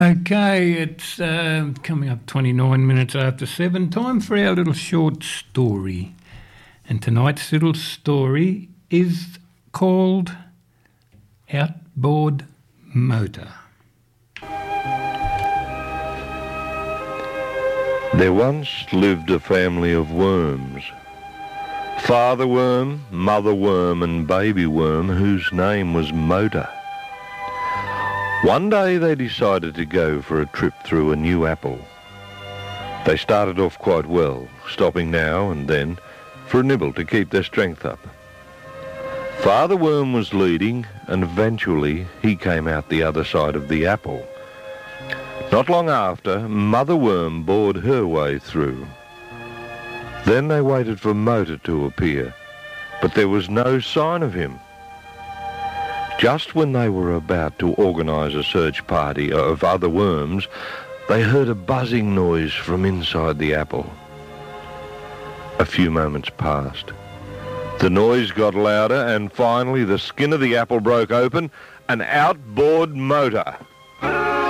Okay, it's coming up 29 minutes after 7. Time for our little short story. And tonight's little story is called Outboard Motor. There once lived a family of worms. Father worm, mother worm and baby worm whose name was Motor. One day they decided to go for a trip through a new apple. They started off quite well, stopping now and then for a nibble to keep their strength up. Father worm was leading, and eventually he came out the other side of the apple. Not long after, mother worm bored her way through. Then they waited for Motor to appear, but there was no sign of him. Just when they were about to organise a search party of other worms, they heard a buzzing noise from inside the apple. A few moments passed. The noise got louder, and finally the skin of the apple broke open and out bored Motor.